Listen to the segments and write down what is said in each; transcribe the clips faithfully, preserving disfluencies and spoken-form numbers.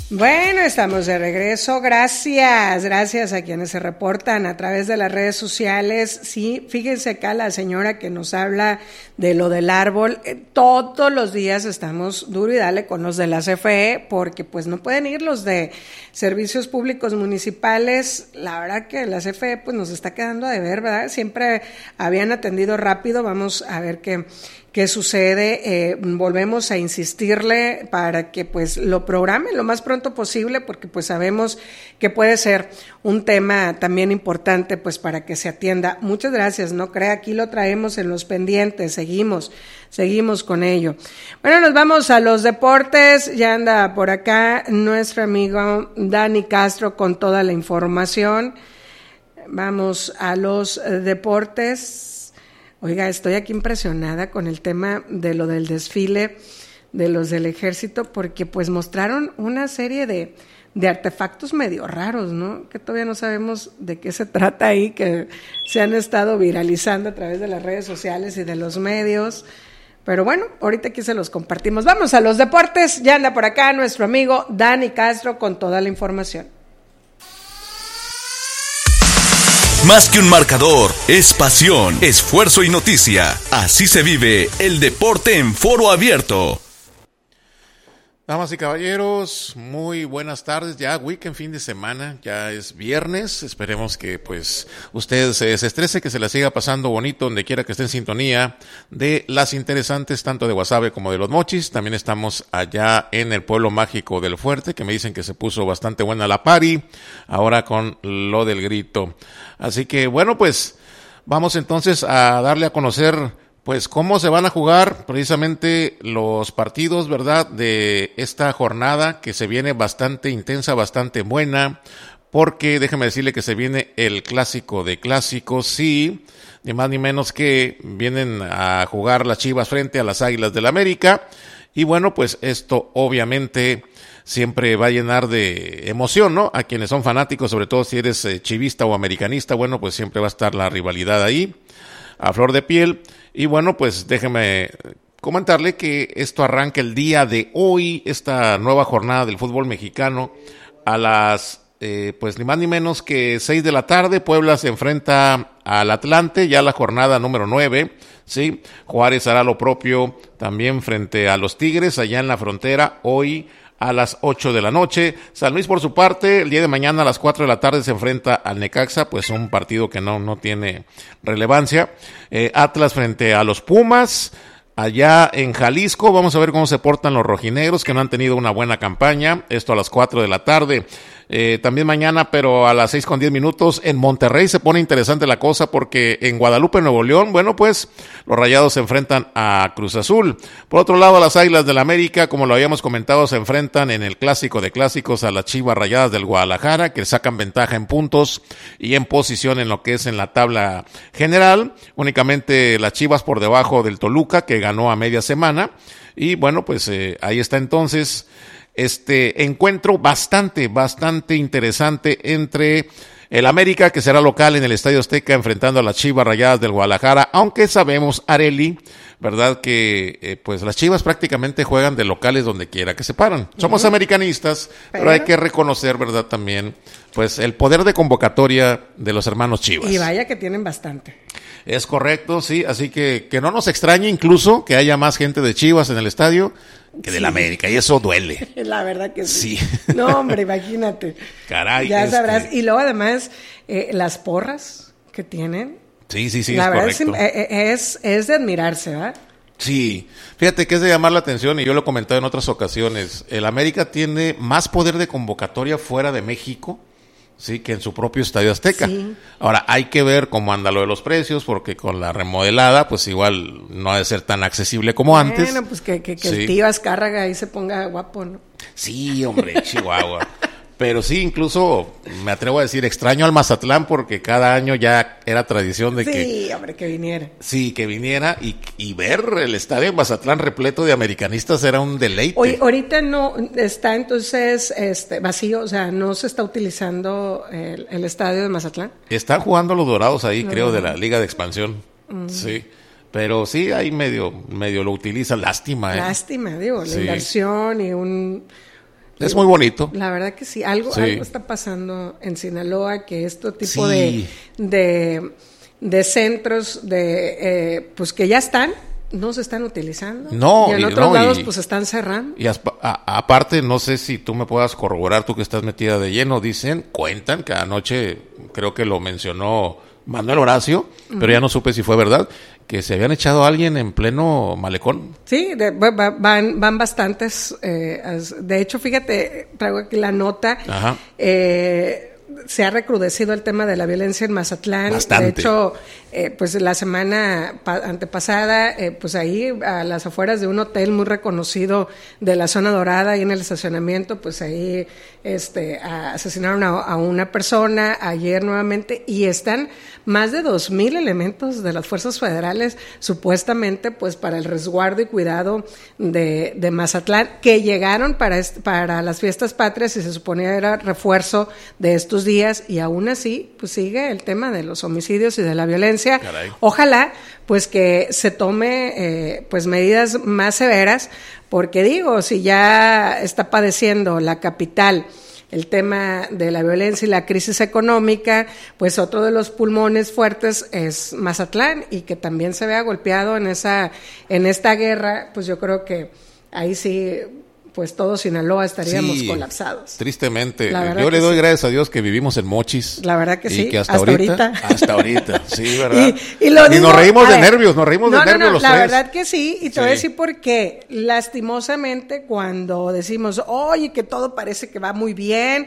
Bueno, estamos de regreso. Gracias, gracias a quienes se reportan a través de las redes sociales. Sí, fíjense acá la señora que nos habla de lo del árbol. Eh, todos los días estamos duro y dale con los de la C F E porque pues no pueden ir los de servicios públicos municipales. La verdad que la C F E pues nos está quedando a deber, ¿verdad? Siempre habían atendido rápido. Vamos a ver qué qué sucede. Eh, volvemos a insistirle para que pues lo programe lo más pronto posible, porque pues sabemos que puede ser un tema también importante pues para que se atienda. Muchas gracias, no crea, aquí lo traemos en los pendientes, seguimos, seguimos con ello. Bueno, nos vamos a los deportes, ya anda por acá nuestro amigo Dani Castro con toda la información. Vamos a los eh, deportes. Oiga, estoy aquí impresionada con el tema de lo del desfile de los del ejército, porque pues mostraron una serie de, de artefactos medio raros, ¿no? Que todavía no sabemos de qué se trata ahí, que se han estado viralizando a través de las redes sociales y de los medios. Pero bueno, ahorita aquí se los compartimos. Vamos a los deportes, ya anda por acá nuestro amigo Dani Castro con toda la información. Más que un marcador, es pasión, esfuerzo y noticia. Así se vive el deporte en Foro Abierto. Damas y caballeros, muy buenas tardes. Ya weekend, fin de semana, ya es viernes. Esperemos que pues usted se desestrese, que se la siga pasando bonito donde quiera que esté en sintonía de las interesantes, tanto de Guasave como de Los Mochis. También estamos allá en el pueblo mágico del Fuerte, que me dicen que se puso bastante buena la party, ahora con lo del grito. Así que bueno, pues vamos entonces a darle a conocer pues cómo se van a jugar precisamente los partidos, ¿verdad?, de esta jornada que se viene bastante intensa, bastante buena, porque déjeme decirle que se viene el clásico de clásicos, sí, ni más ni menos que vienen a jugar las Chivas frente a las Águilas del América, y bueno, pues esto obviamente siempre va a llenar de emoción, ¿no?, a quienes son fanáticos, sobre todo si eres eh, chivista o americanista. Bueno, pues siempre va a estar la rivalidad ahí, a flor de piel. Y bueno, pues déjeme comentarle que esto arranca el día de hoy, esta nueva jornada del fútbol mexicano, a las, eh, pues ni más ni menos que seis de la tarde. Puebla se enfrenta al Atlante, ya la jornada número nueve, ¿sí? Juárez hará lo propio también frente a los Tigres, allá en la frontera, hoy a las ocho de la noche. San Luis, por su parte, el día de mañana a las cuatro de la tarde se enfrenta al Necaxa, pues un partido que no, no tiene relevancia. Eh, Atlas frente a los Pumas, allá en Jalisco. Vamos a ver cómo se portan los rojinegros, que no han tenido una buena campaña. Esto a las cuatro de la tarde. Eh, también mañana, pero a las seis con diez minutos, en Monterrey se pone interesante la cosa, porque en Guadalupe, Nuevo León, bueno, pues los Rayados se enfrentan a Cruz Azul. Por otro lado, las Águilas del América, como lo habíamos comentado, se enfrentan en el clásico de clásicos a las Chivas Rayadas del Guadalajara, que sacan ventaja en puntos y en posición en lo que es en la tabla general. Únicamente las Chivas por debajo del Toluca, que ganó a media semana. Y bueno, pues eh, ahí está entonces este encuentro bastante, bastante interesante entre el América, que será local en el Estadio Azteca, enfrentando a las Chivas Rayadas del Guadalajara, aunque sabemos, Areli, ¿verdad?, que eh, pues las Chivas prácticamente juegan de locales donde quiera que se paran. Somos uh-huh. americanistas, pero... pero hay que reconocer, ¿verdad?, también pues el poder de convocatoria de los hermanos Chivas. Y vaya que tienen bastante. Es correcto, sí, así que que no nos extrañe incluso que haya más gente de Chivas en el estadio que del sí. América, y eso duele. La verdad que sí. sí. No, hombre, imagínate. Caray. Ya este... sabrás. Y luego además, eh, las porras que tienen. Sí, sí, sí, la es verdad correcto. Es, es, es de admirarse, ¿verdad? Sí, fíjate que es de llamar la atención, y yo lo he comentado en otras ocasiones. El América tiene más poder de convocatoria fuera de México, sí, que en su propio Estadio Azteca. Sí. Ahora, hay que ver cómo anda lo de los precios, porque con la remodelada, pues igual no ha de ser tan accesible como bueno, antes. Bueno, pues que, que, que sí. el tío Azcárraga ahí se ponga guapo, ¿no? Sí, hombre, Chihuahua. Pero sí, incluso me atrevo a decir, extraño al Mazatlán, porque cada año ya era tradición de sí, que... Sí, hombre, que viniera. Sí, que viniera, y, y ver el estadio de Mazatlán repleto de americanistas era un deleite. Oye, ahorita no está entonces este vacío, o sea, no se está utilizando el, el estadio de Mazatlán. Están jugando los Dorados ahí, no, creo, no. de la Liga de Expansión. Mm. Sí. Pero sí, ahí medio, medio lo utilizan. Lástima, ¿eh? Lástima, digo, sí. la inversión y un... Es muy bonito. La verdad que sí. Algo, sí. algo está pasando en Sinaloa, que este tipo sí. de, de, de centros de eh, pues que ya están, no se están utilizando. No, y en y, otros no, lados y, pues están cerrando. Y aspa, a, aparte, no sé si tú me puedas corroborar, tú que estás metida de lleno, dicen, cuentan que anoche, creo que lo mencionó Manuel Horacio, uh-huh. pero ya no supe si fue verdad, que se habían echado a alguien en pleno malecón. Sí, de, van, van bastantes. Eh, de hecho, fíjate, traigo aquí la nota. Ajá. Eh, se ha recrudecido el tema de la violencia en Mazatlán. Bastante. De hecho, eh, pues la semana pa- antepasada, eh, pues ahí a las afueras de un hotel muy reconocido de la zona dorada, ahí en el estacionamiento, pues ahí este, a, asesinaron a, a una persona ayer nuevamente, y están más de dos mil elementos de las fuerzas federales supuestamente pues para el resguardo y cuidado de, de Mazatlán, que llegaron para, est- para las fiestas patrias y se suponía era refuerzo de estos días, y aún así pues sigue el tema de los homicidios y de la violencia. Caray. Ojalá pues que se tome eh, pues medidas más severas, porque digo, si ya está padeciendo la capital el tema de la violencia y la crisis económica, pues otro de los pulmones fuertes es Mazatlán, y que también se vea golpeado en esa en esta guerra, pues yo creo que ahí sí pues todo Sinaloa estaríamos sí, colapsados. Tristemente. Yo le que doy sí. gracias a Dios que vivimos en Mochis. La verdad que y sí. Que hasta, hasta ahorita, ahorita. Hasta ahorita, sí, ¿verdad? y, y, lo y digo, nos reímos de ver, nervios, nos reímos no, de no, nervios no, los la tres. verdad que sí, y te sí. voy a decir por qué. Lastimosamente, cuando decimos, oye, que todo parece que va muy bien,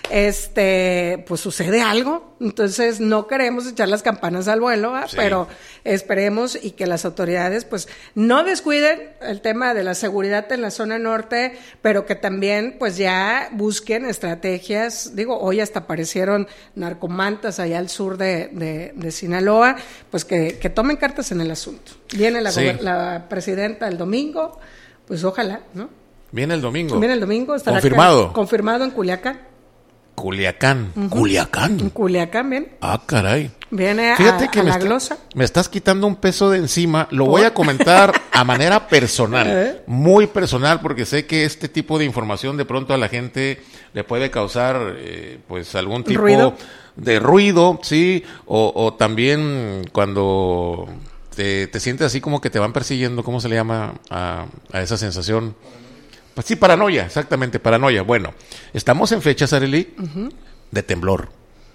este, pues sucede algo. Entonces no queremos echar las campanas al vuelo, ¿eh? Sí. Pero esperemos y que las autoridades pues no descuiden el tema de la seguridad en la zona norte, pero que también pues ya busquen estrategias. Digo, hoy hasta aparecieron narcomantas allá al sur de, de, de Sinaloa, pues que, que tomen cartas en el asunto. Viene la, sí. la presidenta el domingo, pues ojalá, ¿no? Viene el domingo. Viene el domingo. Estará confirmado. Acá, confirmado en Culiacán. Culiacán, uh-huh. Culiacán. En Culiacán, ven. Ah, caray. Viene Fíjate a, que a me la está, glosa. Me estás quitando un peso de encima. Lo voy a comentar a manera personal, ¿Eh? muy personal, porque sé que este tipo de información de pronto a la gente le puede causar, eh, pues, algún tipo ¿Ruido? de ruido, sí, o, o también cuando te, te sientes así como que te van persiguiendo, ¿cómo se le llama a, a esa sensación? Pues sí, paranoia, exactamente, paranoia. Bueno, estamos en fechas, Arely, uh-huh. de temblor.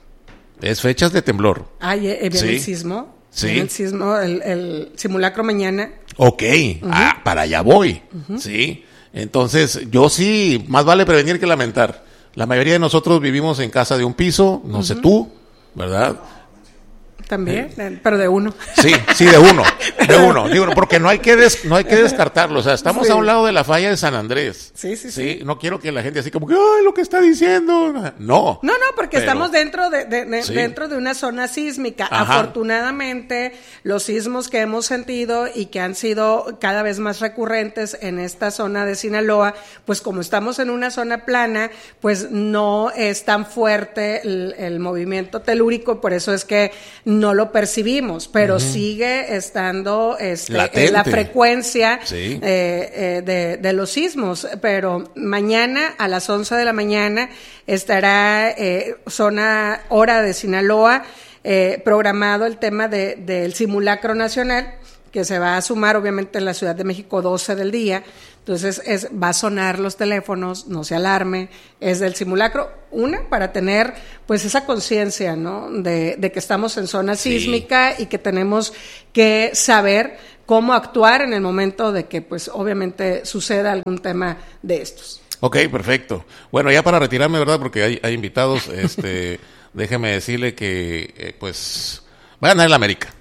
Es fechas de temblor. Ah, ¿viene ¿Sí? el sismo? Sí. ¿Viene el sismo, el, el simulacro mañana? Ok, uh-huh. ah, para allá voy, uh-huh. sí. Entonces, yo sí, más vale prevenir que lamentar. La mayoría de nosotros vivimos en casa de un piso, no uh-huh. sé tú, ¿verdad? También, eh, pero de uno. Sí, sí, de uno, de uno, digo, porque no hay que des, no hay que descartarlo, o sea, estamos sí. a un lado de la falla de San Andrés. Sí, sí, sí. sí. No quiero que la gente así como que, ay, lo que está diciendo. No. No, no, porque pero, estamos dentro de, de, de sí. dentro de una zona sísmica. Ajá. Afortunadamente, los sismos que hemos sentido y que han sido cada vez más recurrentes en esta zona de Sinaloa, pues como estamos en una zona plana, pues no es tan fuerte el, el movimiento telúrico, por eso es que no lo percibimos, pero uh-huh. sigue estando este, en la frecuencia sí. eh, eh, de, de los sismos, pero mañana a las once de la mañana estará eh, zona hora de Sinaloa eh, programado el tema de, del simulacro nacional, que se va a sumar obviamente en la Ciudad de México doce del día. Entonces es, va a sonar los teléfonos, no se alarme, es del simulacro. Una, para tener pues esa conciencia, ¿no? De, de que estamos en zona sí. sísmica y que tenemos que saber cómo actuar en el momento de que pues obviamente suceda algún tema de estos. Ok, perfecto. Bueno, ya para retirarme, ¿verdad? Porque hay, hay invitados, este, déjeme decirle que eh, pues va a ganar el América.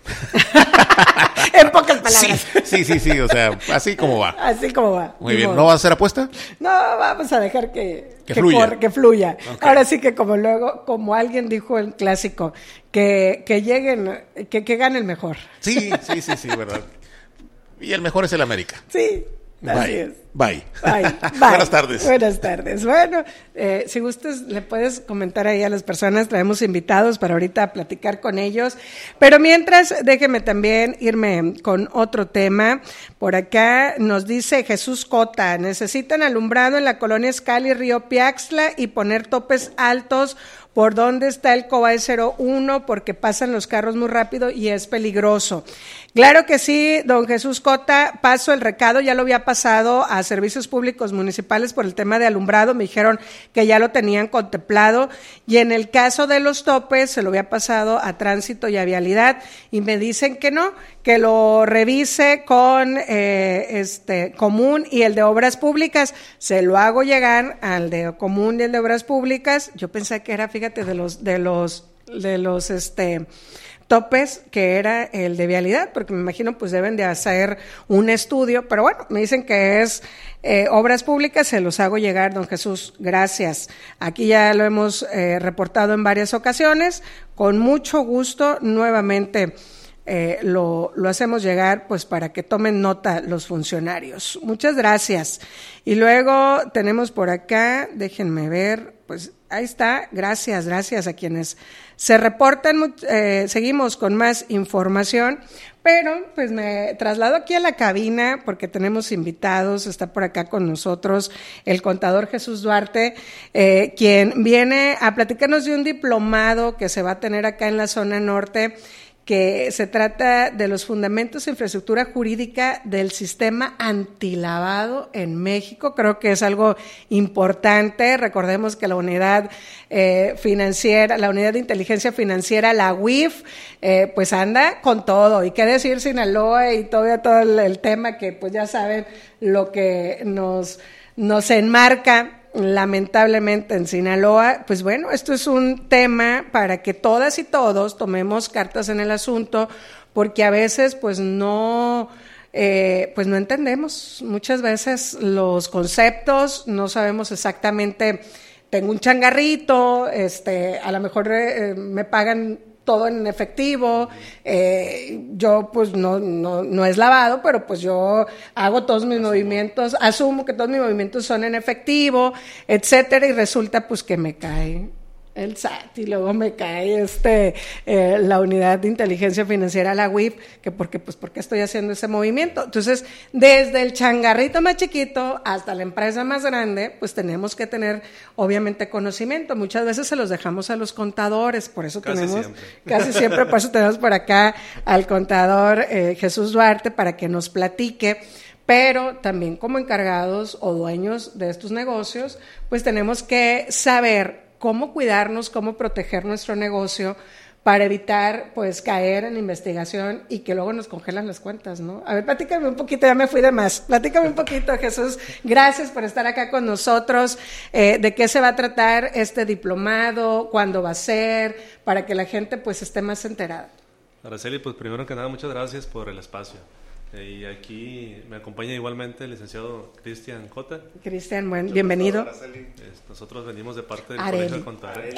En pocas palabras. Sí, sí, sí, sí, o sea, así como va. Así como va. Muy bien. ¿No va a hacer apuesta? No, vamos a dejar que, que, que fluya. Corre, que fluya. Okay. Ahora sí que como luego, como alguien dijo el clásico, que, que lleguen, que, que gane el mejor. Sí, sí, sí, sí, verdad. Y el mejor es el América. Sí, así Bye. es. Bye. Bye. Bye. Bye. Buenas tardes. Buenas tardes. Bueno, eh, si gustas, le puedes comentar ahí a las personas, traemos invitados para ahorita platicar con ellos. Pero mientras, déjeme también irme con otro tema. Por acá nos dice Jesús Cota, necesitan alumbrado en la colonia Escali, Río Piaxtla y poner topes altos por donde está el Cobay cero uno porque pasan los carros muy rápido y es peligroso. Claro que sí, don Jesús Cota, paso el recado, ya lo había pasado a Servicios Públicos Municipales por el tema de alumbrado, me dijeron que ya lo tenían contemplado, y en el caso de los topes se lo había pasado a Tránsito y a Vialidad, y me dicen que no, que lo revise con eh, este Común y el de Obras Públicas. Se lo hago llegar al de Común y el de Obras Públicas. Yo pensé que era, fíjate, de los de los de los este topes, que era el de Vialidad, porque me imagino pues deben de hacer un estudio, pero bueno, me dicen que es eh, Obras Públicas, se los hago llegar, don Jesús, gracias. Aquí ya lo hemos eh, reportado en varias ocasiones, con mucho gusto, nuevamente eh, lo, lo hacemos llegar pues para que tomen nota los funcionarios. Muchas gracias. Y luego tenemos por acá, déjenme ver, pues ahí está, gracias, gracias a quienes se reportan, eh, seguimos con más información, pero pues me traslado aquí a la cabina porque tenemos invitados, está por acá con nosotros el contador Jesús Duarte, eh, quien viene a platicarnos de un diplomado que se va a tener acá en la zona norte, que se trata de los fundamentos de infraestructura jurídica del sistema antilavado en México. Creo que es algo importante. Recordemos que la unidad eh, financiera, la unidad de inteligencia financiera, la U I F, eh, pues anda con todo. Y qué decir Sinaloa y todavía todo el, el tema que pues ya saben lo que nos, nos enmarca lamentablemente en Sinaloa. Pues bueno, esto es un tema para que todas y todos tomemos cartas en el asunto, porque a veces pues no eh, pues no entendemos muchas veces los conceptos, no sabemos exactamente. Tengo un changarrito, este a lo mejor eh, me pagan todo en efectivo, eh, yo pues no, no, no es lavado, pero pues yo hago todos mis asumo. movimientos, asumo que todos mis movimientos son en efectivo, etcétera, y resulta pues que me cae el S A T y luego me cae este eh, la unidad de inteligencia financiera, la U I F, que porque pues porque estoy haciendo ese movimiento. Entonces, desde el changarrito más chiquito hasta la empresa más grande, pues tenemos que tener obviamente conocimiento. Muchas veces se los dejamos a los contadores, por eso casi tenemos siempre. casi siempre por eso tenemos por acá al contador eh, Jesús Duarte para que nos platique. Pero también como encargados o dueños de estos negocios, pues tenemos que saber cómo cuidarnos, cómo proteger nuestro negocio para evitar pues caer en investigación y que luego nos congelan las cuentas, ¿no? A ver, platícame un poquito, ya me fui de más, platícame un poquito, Jesús, gracias por estar acá con nosotros, eh, de qué se va a tratar este diplomado, cuándo va a ser, para que la gente pues esté más enterada. Araceli, pues primero que nada, muchas gracias por el espacio. Y aquí me acompaña igualmente el licenciado Cristian Cota. Cristian, buen, bienvenido. Nosotros venimos de parte del Areli. Colegio de Contadores.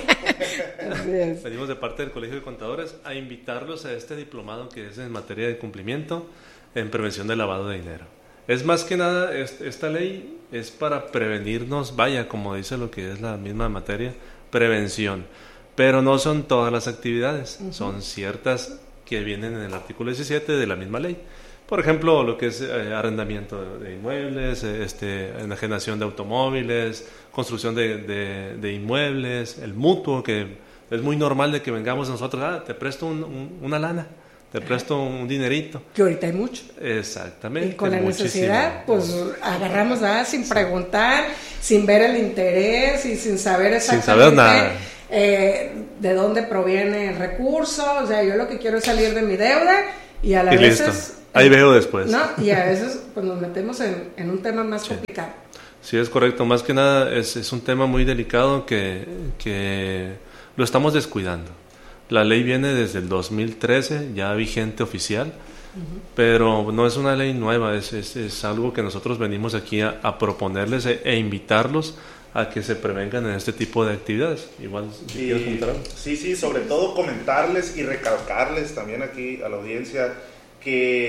Venimos de parte del Colegio de Contadores a invitarlos a este diplomado que es en materia de cumplimiento en prevención del lavado de dinero. Es más que nada, esta ley es para prevenirnos, vaya, como dice lo que es la misma materia, prevención. Pero no son todas las actividades, uh-huh. son ciertas que vienen en el artículo diecisiete de la misma ley. Por ejemplo, lo que es eh, arrendamiento de inmuebles, eh, este, enajenación de automóviles, construcción de, de, de inmuebles, el mutuo, que es muy normal de que vengamos nosotros, ah, te presto un, un, una lana, te presto un dinerito. Que ahorita hay mucho. Exactamente. Y con la necesidad, pues agarramos nada sin preguntar, sin ver el interés y sin saber exactamente. Sin saber nada. Eh, de dónde proviene el recurso. O sea, yo lo que quiero es salir de mi deuda y a la y vez listo. Ahí veo después. ¿no? Y a veces pues nos metemos en, en un tema más sí. complicado. Sí, es correcto. Más que nada es, es un tema muy delicado que, que lo estamos descuidando. La ley viene desde el dos mil trece, ya vigente oficial, uh-huh. pero no es una ley nueva, es, es, es algo que nosotros venimos aquí a, a proponerles e, e invitarlos a que se prevengan en este tipo de actividades. Igual, si y, quieres comentar algo. Sí, sí, sobre todo comentarles y recalcarles también aquí a la audiencia que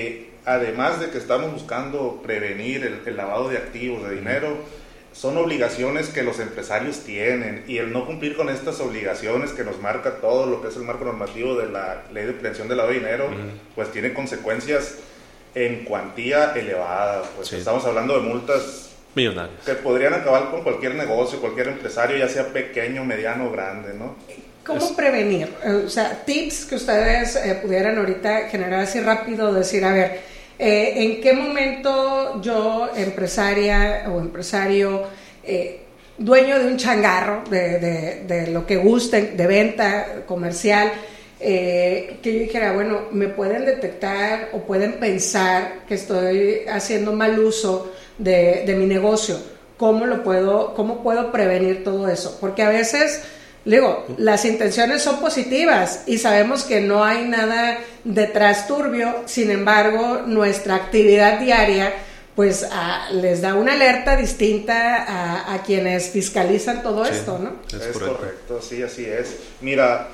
además de que estamos buscando prevenir el, el lavado de activos, de dinero, son obligaciones que los empresarios tienen, y el no cumplir con estas obligaciones que nos marca todo lo que es el marco normativo de la Ley de Prevención del Lavado de Dinero, uh-huh. pues tiene consecuencias en cuantía elevada. Pues sí. Estamos hablando de multas millonarias que podrían acabar con cualquier negocio, cualquier empresario, ya sea pequeño, mediano o grande, ¿no? ¿Cómo es... prevenir? O sea, tips que ustedes eh, pudieran ahorita generar así rápido, decir, a ver, eh, ¿en qué momento yo, empresaria o empresario, eh, dueño de un changarro, de, de, de lo que guste, de venta comercial, eh, que yo dijera, bueno, me pueden detectar o pueden pensar que estoy haciendo mal uso de, de mi negocio? ¿Cómo lo puedo, cómo puedo prevenir todo eso? Porque a veces, digo, las intenciones son positivas y sabemos que no hay nada detrás turbio, sin embargo, nuestra actividad diaria pues a, les da una alerta distinta a, a quienes fiscalizan todo sí, esto, ¿no? Es, es correcto. correcto, sí, así es. Mira,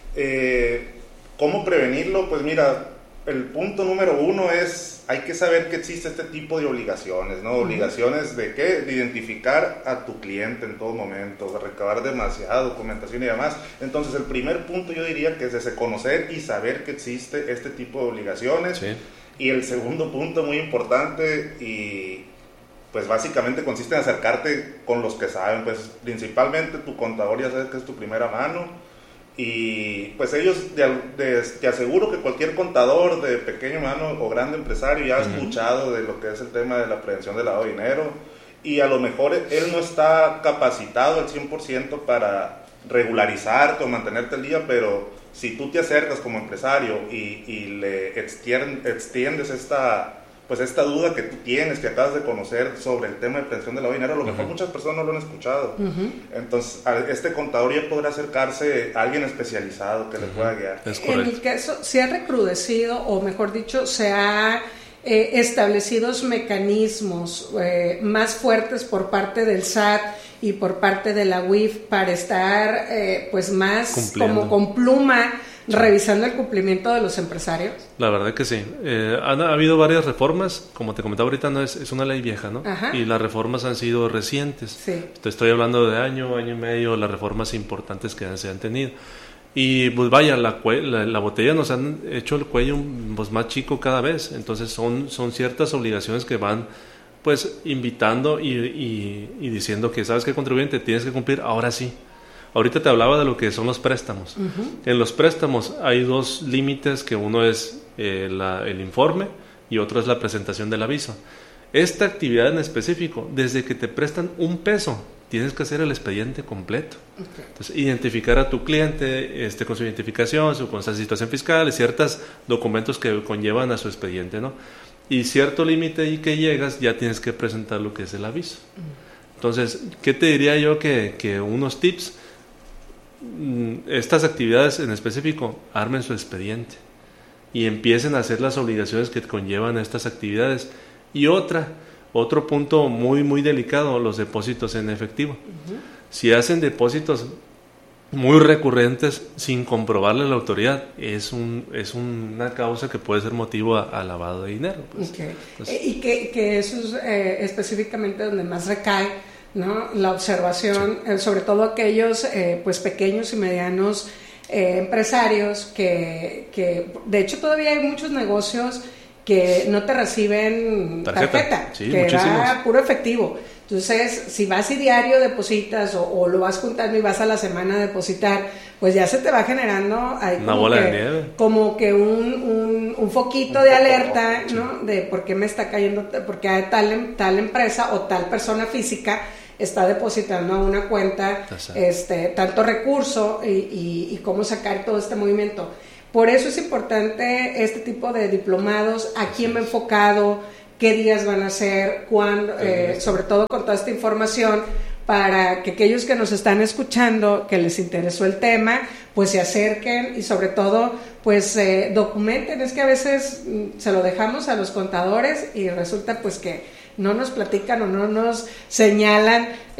eh, ¿cómo prevenirlo? Pues mira, el punto número uno es, hay que saber que existe este tipo de obligaciones, ¿no? Obligaciones de qué, de identificar a tu cliente en todo momento, de recabar demasiada documentación y demás. Entonces el primer punto yo diría que es ese, conocer y saber que existe este tipo de obligaciones. Sí. Y el segundo punto muy importante, y pues básicamente consiste en acercarte con los que saben, pues principalmente tu contador, ya sabes que es tu primera mano. Y pues ellos, de, de, te aseguro que cualquier contador de pequeño, mano o grande empresario ya ha uh-huh. escuchado de lo que es el tema de la prevención del lavado de dinero, y a lo mejor él no está capacitado al cien por ciento para regularizarte o mantenerte al día, pero si tú te acercas como empresario y, y le extiendes esta... pues esta duda que tú tienes, que acabas de conocer sobre el tema de prevención del lavado de dinero, a lo uh-huh. mejor muchas personas no lo han escuchado. Uh-huh. Entonces, este contador ya podrá acercarse a alguien especializado que uh-huh. le pueda guiar. Es correcto. En el caso, se ha recrudecido, o mejor dicho, se ha eh, establecido mecanismos eh, más fuertes por parte del S A T y por parte de la U I F para estar eh, pues más Cumpliendo. como con pluma, revisando el cumplimiento de los empresarios. La verdad que sí. Eh, han ha habido varias reformas, como te comentaba ahorita, no es, es una ley vieja, ¿no? Ajá. Y las reformas han sido recientes. Sí. Te estoy hablando de año, año y medio, las reformas importantes que se han tenido. Y pues vaya, la, la, la botella nos han hecho el cuello pues, más chico cada vez. Entonces son, son ciertas obligaciones que van pues invitando y, y, y diciendo que, ¿sabes qué, contribuyente? Tienes que cumplir ahora sí. Ahorita te hablaba de lo que son los préstamos. Uh-huh. En los préstamos hay dos límites, que uno es eh, la, el informe y otro es la presentación del aviso. Esta actividad en específico, desde que te prestan un peso, tienes que hacer el expediente completo. Okay. Entonces, identificar a tu cliente este, con su identificación, su, con su situación fiscal, y ciertos documentos que conllevan a su expediente, ¿no? Y cierto límite y que llegas, ya tienes que presentar lo que es el aviso. Uh-huh. Entonces, ¿qué te diría yo? Que, que unos tips... estas actividades en específico, armen su expediente y empiecen a hacer las obligaciones que conllevan estas actividades. Y otra, otro punto muy muy delicado, los depósitos en efectivo. Uh-huh. Si hacen depósitos muy recurrentes sin comprobarle a la autoridad, es un es una causa que puede ser motivo a, a lavado de dinero. Pues. Okay. Pues, y que, que eso es eh, específicamente donde más recae, ¿no? La observación, sí. eh, sobre todo aquellos eh, pues pequeños y medianos eh, empresarios que, que de hecho todavía hay muchos negocios que no te reciben tarjeta, tarjeta sí, que muchísimos. Era puro efectivo. Entonces, si vas y diario depositas o, o lo vas juntando y vas a la semana a depositar, pues ya se te va generando ahí una como bola que, de nieve. Como que un, un, un foquito un de alerta, sí. ¿no? De por qué me está cayendo, porque hay tal, tal empresa o tal persona física está depositando a una cuenta este, tanto recurso y, y, y cómo sacar todo este movimiento. Por eso es importante este tipo de diplomados, a quién va enfocado, qué días van a ser, cuándo, eh, sobre todo con toda esta información, para que aquellos que nos están escuchando, que les interesó el tema, pues se acerquen y sobre todo pues eh, documenten. Es que a veces mm, se lo dejamos a los contadores y resulta pues que no nos platican o no nos señalan